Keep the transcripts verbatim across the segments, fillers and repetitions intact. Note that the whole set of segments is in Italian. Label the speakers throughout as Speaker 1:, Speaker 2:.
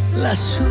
Speaker 1: lassù.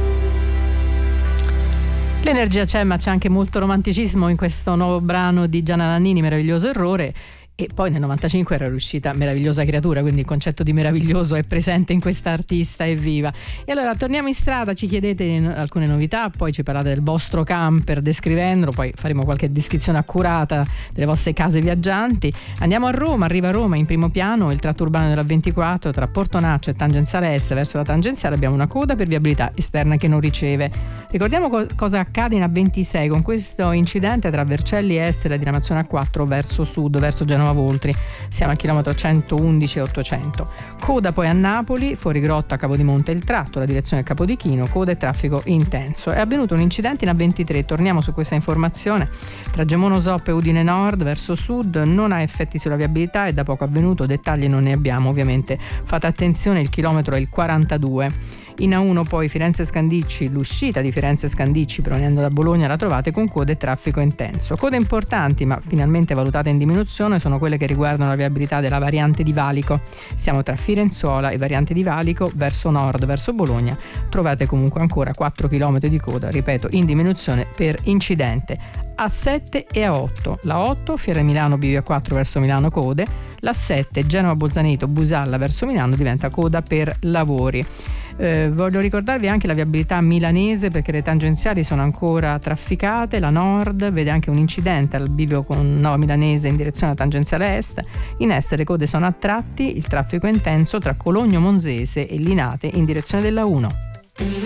Speaker 2: L'energia c'è, ma c'è anche molto romanticismo in questo nuovo brano di Gianna Nannini, Meraviglioso Errore. E poi nel novantacinque era riuscita Meravigliosa Creatura, quindi il concetto di meraviglioso è presente in questa artista evviva. E allora torniamo in strada, ci chiedete alcune novità, poi ci parlate del vostro camper descrivendolo, poi faremo qualche descrizione accurata delle vostre case viaggianti. Andiamo a Roma, arriva a Roma in primo piano il tratto urbano della ventiquattro tra Portonaccio e tangenziale est. Verso la tangenziale abbiamo una coda per viabilità esterna che non riceve. Ricordiamo co- cosa accade in A ventisei con questo incidente tra Vercelli est e la diramazione A quattro verso sud, verso Genova Voltri. Siamo al chilometro centoundici e ottocento. Coda poi a Napoli, fuori Grotta, Capodimonte il tratto, la direzione Capodichino, coda e traffico intenso. È avvenuto un incidente in A ventitré, torniamo su questa informazione, tra Gemono Sop e Udine Nord verso sud, non ha effetti sulla viabilità, è da poco avvenuto, dettagli non ne abbiamo, ovviamente fate attenzione, il chilometro è il quarantadue. In A uno poi Firenze Scandicci, l'uscita di Firenze Scandicci provenendo da Bologna la trovate con code e traffico intenso. Code importanti ma finalmente valutate in diminuzione sono quelle che riguardano la viabilità della variante di Valico. Siamo tra Firenzuola e variante di Valico verso nord, verso Bologna. Trovate comunque ancora quattro chilometri di coda, ripeto, in diminuzione per incidente. A sette e A otto. La otto Fiera Milano Bivio A quattro verso Milano code. La sette Genova Bolzaneto Busalla verso Milano diventa coda per lavori. Eh, voglio ricordarvi anche la viabilità milanese perché le tangenziali sono ancora trafficate, la nord vede anche un incidente al bivio con Nova Milanese in direzione alla tangenziale est, in est le code sono a tratti, il traffico è intenso tra Cologno Monzese e Linate in direzione della uno.